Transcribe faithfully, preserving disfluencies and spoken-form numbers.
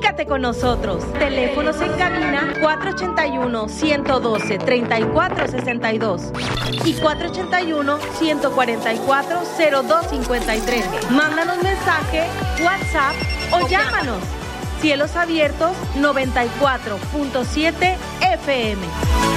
Comunícate con nosotros. Teléfonos en cabina cuatro ochenta y uno, uno doce, treinta y cuatro sesenta y dos y cuatro ochenta y uno, ciento cuarenta y cuatro, cero dos cincuenta y tres. Mándanos mensaje, WhatsApp o llámanos. Cielos Abiertos noventa y cuatro punto siete F M.